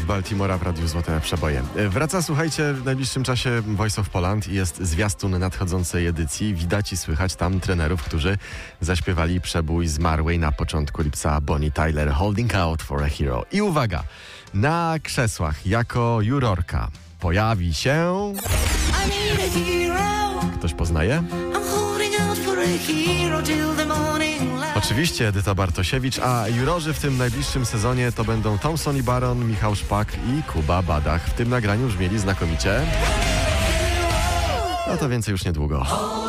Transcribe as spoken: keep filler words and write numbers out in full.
w Baltimora w Radiu Złote Przeboje. Wraca, słuchajcie, w najbliższym czasie Voice of Poland i jest zwiastun nadchodzącej edycji. Widać i słychać tam trenerów, którzy zaśpiewali przebój zmarłej na początku lipca Bonnie Tyler, Holding Out for a Hero. I uwaga, na krzesłach jako jurorka pojawi się... Ktoś poznaje? Oczywiście Edyta Bartosiewicz, a jurorzy w tym najbliższym sezonie to będą Thomson i Baron, Michał Szpak i Kuba Badach. W tym nagraniu brzmieli znakomicie. No to więcej już niedługo.